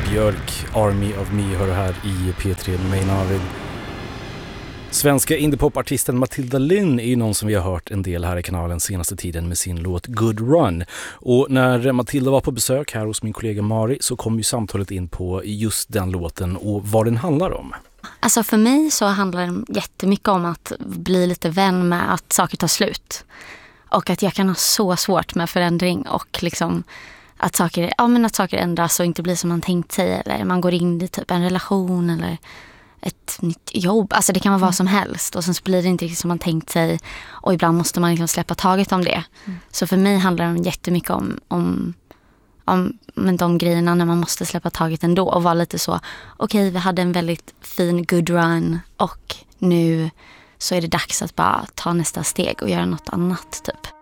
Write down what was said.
Björk, Army of Me hör här i P3 med mig Navid. Svenska indiepopartisten Matilda Lynn är ju någon som vi har hört en del här i kanalen senaste tiden med sin låt Good Run. Och när Matilda var på besök här hos min kollega Mari så kom ju samtalet in på just den låten och vad den handlar om. Alltså för mig så handlar det jättemycket om att bli lite vän med att saker tar slut. Och att jag kan ha så svårt med förändring och liksom att saker ändras och inte blir som man tänkt sig. Eller man går in i typ en relation eller ett nytt jobb. Alltså det kan vara vad som helst. Och sen så blir det inte riktigt som man tänkt sig. Och ibland måste man liksom släppa taget om det. Så för mig handlar det jättemycket om de grejerna när man måste släppa taget ändå. Och vara lite så, okej, vi hade en väldigt fin good run. Och nu så är det dags att bara ta nästa steg och göra något annat typ.